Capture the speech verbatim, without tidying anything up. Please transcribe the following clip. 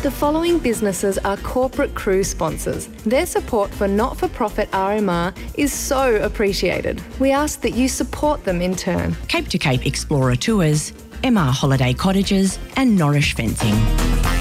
The following businesses are corporate cruise sponsors. Their support for not-for-profit R M R is so appreciated. We ask that you support them in turn. Cape to Cape Explorer Tours, M R Holiday Cottages and Norrish Fencing.